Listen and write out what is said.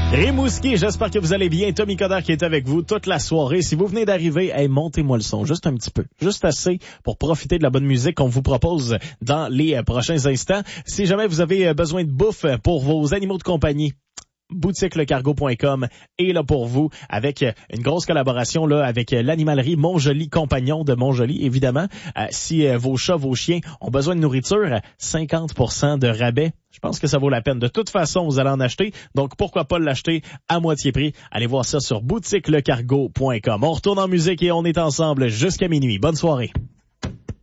Rimouski, j'espère que vous allez bien. Tommy Coderre qui est avec vous toute la soirée. Si vous venez d'arriver, montez-moi le son, juste un petit peu, juste assez pour profiter de la bonne musique qu'on vous propose dans les prochains instants. Si jamais vous avez besoin de bouffe pour vos animaux de compagnie, boutiquelecargo.com est là pour vous avec une grosse collaboration là avec l'animalerie Montjoli Compagnon de Montjoli, évidemment. Si vos chats, vos chiens ont besoin de nourriture, 50% de rabais. Je pense que ça vaut la peine. De toute façon, vous allez en acheter. Donc, pourquoi pas l'acheter à moitié prix? Allez voir ça sur boutiquelecargo.com. On retourne en musique et on est ensemble jusqu'à minuit. Bonne soirée.